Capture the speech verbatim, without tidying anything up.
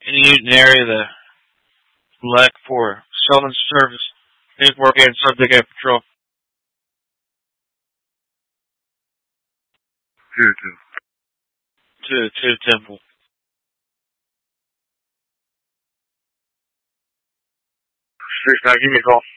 in the Newton area, the select for Southern Service. Paperwork and subject at patrol. Two two. To to Temple. Six nine, give me a call.